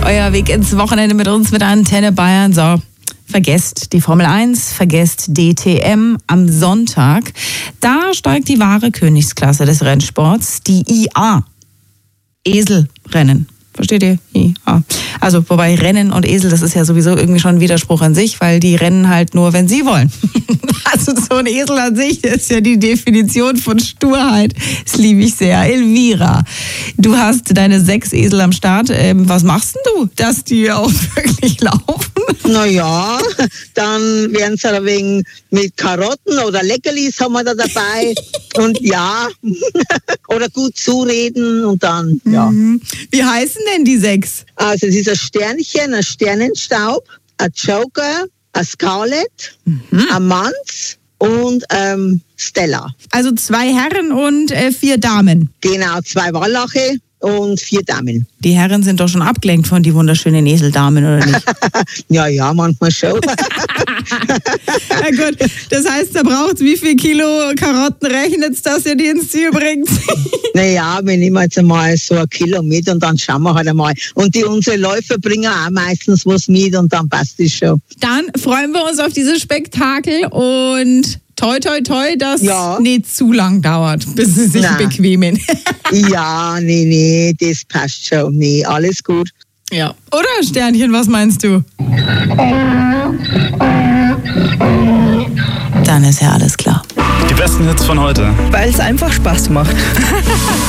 Euer Weg ins Wochenende mit uns, mit Antenne Bayern. So, vergesst die Formel 1, vergesst DTM am Sonntag. Da steigt die wahre Königsklasse des Rennsports, die IA. Eselrennen. Versteht ihr? Ja. Also, wobei Rennen und Esel, das ist ja sowieso irgendwie schon ein Widerspruch an sich, weil die rennen halt nur, wenn sie wollen. Also so ein Esel an sich, das ist ja die Definition von Sturheit. Das liebe ich sehr. Elvira, du hast deine 6 Esel am Start. Was machst denn du, dass die auch wirklich laufen? Naja, dann werden sie ein wenig mit Karotten oder Leckerlis haben wir da dabei. Und ja, oder gut zureden und dann, ja. Wie heißen denn die 6? Also es ist ein Sternchen, ein Sternenstaub, ein Joker, ein Scarlett, ein Manz und Stella. Also 2 Herren und 4 Damen. Genau, 2 Wallache und 4 Damen. Die Herren sind doch schon abgelenkt von die wunderschönen Eseldamen, oder nicht? Ja, manchmal schon. Ja gut, das heißt, da braucht wie viel Kilo Karotten rechnet's, dass ihr die ins Ziel bringt? Naja, wir nehmen jetzt einmal so 1 Kilo mit und dann schauen wir halt einmal. Und unsere Läufer bringen auch meistens was mit und dann passt es schon. Dann freuen wir uns auf dieses Spektakel und toi, toi, toi, dass nicht zu lang dauert, bis sie sich bequemen. Ja, nee, das passt schon. Nee, alles gut. Ja. Oder, Sternchen, was meinst du? Dann ist ja alles klar. Die besten Hits von heute. Weil es einfach Spaß macht.